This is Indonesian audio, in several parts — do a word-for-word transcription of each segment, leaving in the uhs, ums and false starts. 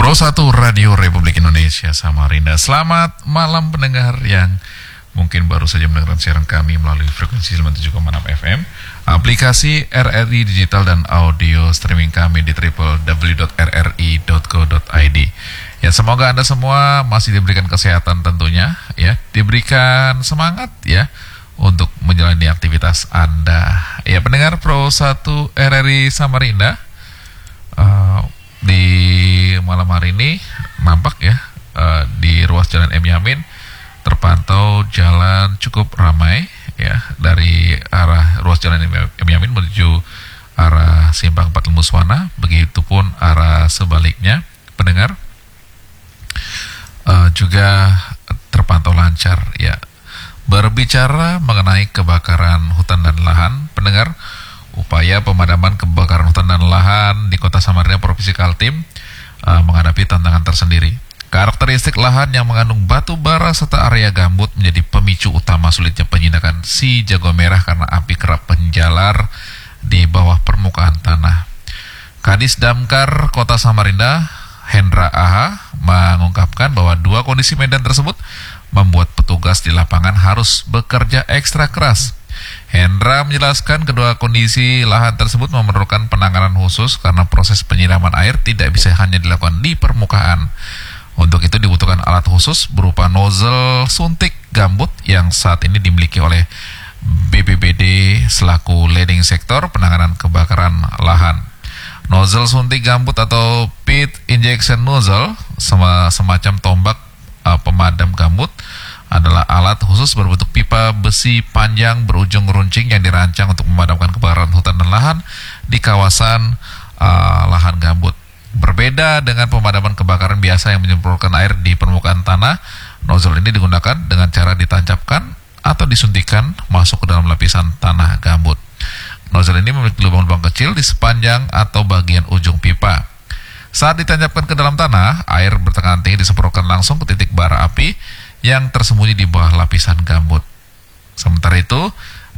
Pro satu Radio Republik Indonesia Samarinda. Selamat malam pendengar yang mungkin baru saja mendengarkan siaran kami melalui frekuensi sembilan puluh tujuh koma enam F M, aplikasi R R I Digital dan audio streaming kami di w w w dot r r i dot co dot i d. Ya, semoga Anda semua masih diberikan kesehatan tentunya, ya, diberikan semangat ya untuk menjalani aktivitas Anda. Ya, pendengar Pro satu R R I Samarinda, uh, di malam hari ini nampak ya uh, di ruas Jalan M Yamin terpantau jalan cukup ramai ya, dari arah ruas Jalan M Yamin menuju arah Simpang Empat Muswana, begitupun arah sebaliknya pendengar uh, juga terpantau lancar ya. Berbicara mengenai kebakaran hutan dan lahan, pendengar, upaya pemadaman kebakaran hutan dan lahan di Kota Samarinda Provinsi Kaltim uh, menghadapi tantangan tersendiri. Karakteristik lahan yang mengandung batu bara serta area gambut menjadi pemicu utama sulitnya penyinakan si jago merah karena api kerap menjalar di bawah permukaan tanah. Kadis Damkar Kota Samarinda, Hendra Aha, mengungkapkan bahwa dua kondisi medan tersebut membuat petugas di lapangan harus bekerja ekstra keras. Hendra menjelaskan kedua kondisi lahan tersebut memerlukan penanganan khusus karena proses penyiraman air tidak bisa hanya dilakukan di permukaan. Untuk itu dibutuhkan alat khusus berupa nozzle suntik gambut yang saat ini dimiliki oleh B P B D selaku leading sektor penanganan kebakaran lahan. Nozzle suntik gambut atau pit injection nozzle, semacam tombak uh, pemadam gambut, adalah alat khusus berbentuk pipa besi panjang berujung runcing yang dirancang untuk memadamkan kebakaran hutan dan lahan di kawasan uh, lahan gambut. Berbeda dengan pemadaman kebakaran biasa yang menyemprotkan air di permukaan tanah, nozzle ini digunakan dengan cara ditancapkan atau disuntikan masuk ke dalam lapisan tanah gambut. Nozzle ini memiliki lubang-lubang kecil di sepanjang atau bagian ujung pipa. Saat ditancapkan ke dalam tanah, air bertekanan tinggi disemprotkan langsung ke titik bara api yang tersembunyi di bawah lapisan gambut. Sementara itu,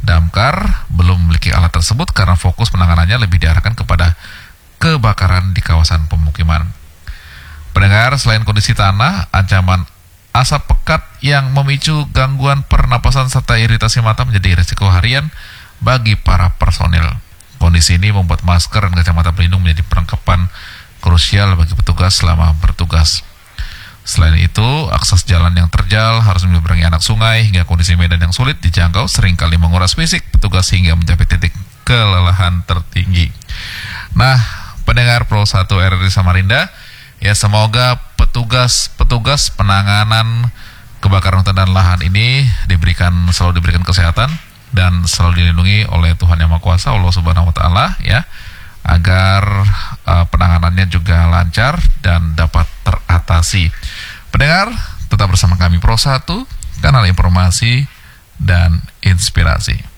Damkar belum memiliki alat tersebut karena fokus penanganannya lebih diarahkan kepada kebakaran di kawasan pemukiman. Pendengar, selain kondisi tanah, ancaman asap pekat yang memicu gangguan pernapasan serta iritasi mata menjadi risiko harian bagi para personil. Kondisi ini membuat masker dan kacamata pelindung menjadi perlengkapan krusial bagi petugas selama bertugas. Selain itu, akses jalan yang terjal harus menyeberangi anak sungai hingga kondisi medan yang sulit dijangkau seringkali menguras fisik petugas hingga mencapai titik kelelahan tertinggi. Nah, pendengar Pro satu R R I Samarinda, ya, semoga petugas-petugas penanganan kebakaran hutan dan lahan ini diberikan selalu diberikan kesehatan dan selalu dilindungi oleh Tuhan Yang Maha Kuasa, Allah Subhanahu wa taala ya, agar uh, penanganannya juga lancar dan dapat teratasi. Pendengar, tetap bersama kami Pro satu, kanal informasi dan inspirasi.